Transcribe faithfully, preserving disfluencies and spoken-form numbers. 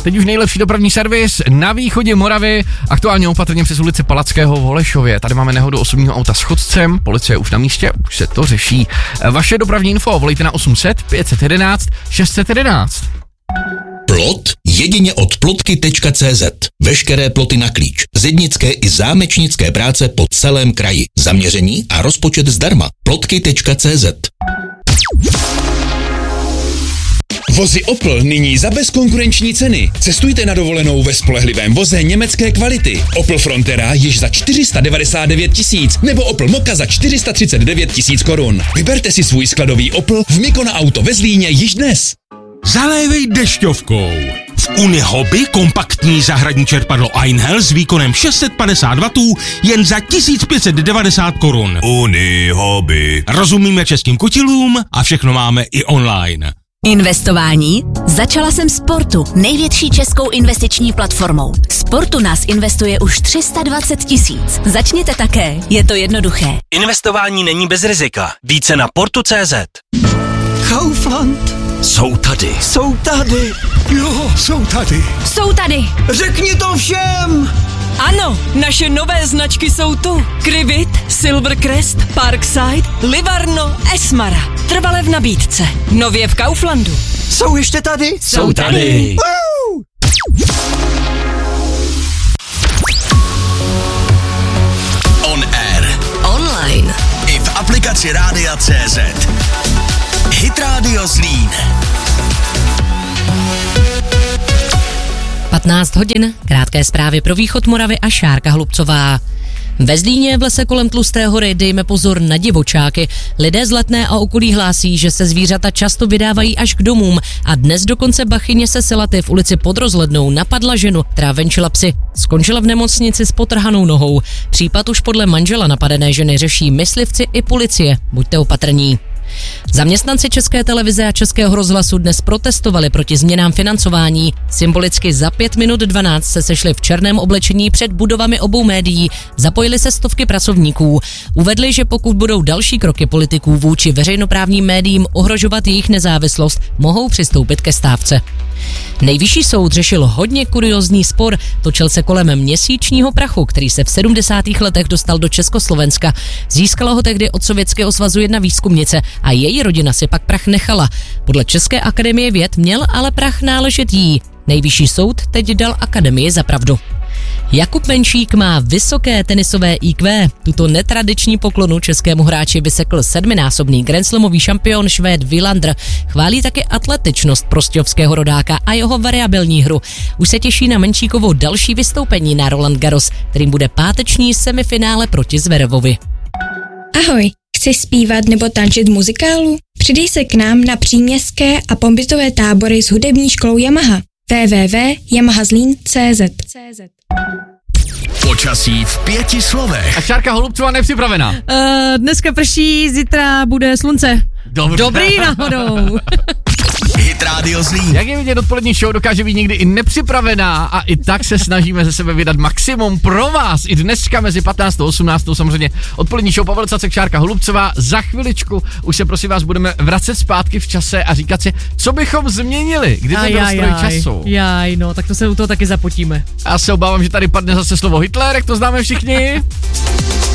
Teď už nejlepší dopravní servis na východě Moravy, aktuálně opatrně přes ulici Palackého v Holešově. Tady máme nehodu osobního auta s chodcem, policie je už na místě, už se to řeší. Vaše dopravní info volejte na osm set, pět set jedenáct, šest set jedenáct. Plot jedině od plotky tečka cé zet. Veškeré ploty na klíč. Zednické i zámečnické práce po celém kraji. Zaměření a rozpočet zdarma. plotky tečka cé zet. Vozy Opel nyní za bezkonkurenční ceny. Cestujte na dovolenou ve spolehlivém voze německé kvality. Opel Frontera již za čtyři sta devadesát devět tisíc nebo Opel Mokka za čtyři sta třicet devět tisíc korun. Vyberte si svůj skladový Opel v Mikona Auto ve Zlíně již dnes. Zalévej dešťovkou. V Unihobby kompaktní zahradní čerpadlo Einhell s výkonem šest set padesát wattů jen za tisíc pět set devadesát korun. Unihobby. Rozumíme českým kutilům a všechno máme i online. Investování? Začala jsem Sportu, největší českou investiční platformou. Sportu nás investuje už tři sta dvacet tisíc. Začněte také, je to jednoduché. Investování není bez rizika. Více na portu tečka cé zet. Kaufland. Jsou tady. Jsou tady. Jo, jsou tady. Jsou tady. Řekni to všem. Ano, naše nové značky jsou tu. Krivit, Silvercrest, Parkside, Livarno, Esmara. Trvale v nabídce. Nově v Kauflandu. Jsou ještě tady? Jsou tady. Uh! On air. Online. I v aplikaci Rádia tečka cé zet. Hit Radio Zlín. patnáct hodin, krátké zprávy pro východ Moravy a Šárka Hlubcová. Ve Zlíně v lese kolem Tlusté hory dejme pozor na divočáky. Lidé z Letné a okolí hlásí, že se zvířata často vydávají až k domům a dnes dokonce bachyně se Selaty v ulici pod Rozhlednou napadla ženu, která venčila psy. Skončila v nemocnici s potrhanou nohou. Případ už podle manžela napadené ženy řeší myslivci i policie. Buďte opatrní. Zaměstnanci České televize a Českého rozhlasu dnes protestovali proti změnám financování. Symbolicky za pět minut dvanáct se sešli v černém oblečení před budovami obou médií. Zapojili se stovky pracovníků. Uvedli, že pokud budou další kroky politiků vůči veřejnoprávním médiím ohrožovat jejich nezávislost, mohou přistoupit ke stávce. Nejvyšší soud řešil hodně kuriózní spor, točil se kolem měsíčního prachu, který se v sedmdesátých letech dostal do Československa. Získala ho tehdy od Sovětského svazu jedna výzkumnice a její rodina si pak prach nechala. Podle České akademie věd měl ale prach náležet jí. Nejvyšší soud teď dal akademii za pravdu. Jakub Menšík má vysoké tenisové í kvé. Tuto netradiční poklonu českému hráči vysekl sedminásobný grandslamový šampion Švéd Wilander. Chválí také atletičnost prostějovského rodáka a jeho variabilní hru. Už se těší na Menšíkovo další vystoupení na Roland Garros, kterým bude páteční semifinále proti Zverevovi. Ahoj, chceš zpívat nebo tančit v muzikálu? Přidej se k nám na příměstské a pobytové tábory s hudební školou Yamaha. w w w tečka yamaha zlín tečka cé zet. Počasí v pěti slovech. A Šárka Holubcová nepřipravená. Uh, dneska prší, zítra bude slunce. Dobře. Dobrý náhodou. Hit Radio Zlín. Jak je vidět, odpolední show dokáže být někdy i nepřipravená a i tak se snažíme ze sebe vydat maximum pro vás. I dneska mezi patnáctou a osmnáctou samozřejmě odpolední show Pavel Cacek, Šárka Holubcová. Za chviličku už se prosím vás budeme vracet zpátky v čase a říkat si, co bychom změnili, kdy to byl stroj času. Jaj, no, tak to se u toho taky zapotíme. Já se obávám, že tady padne zase slovo Hitler, jak to známe všichni.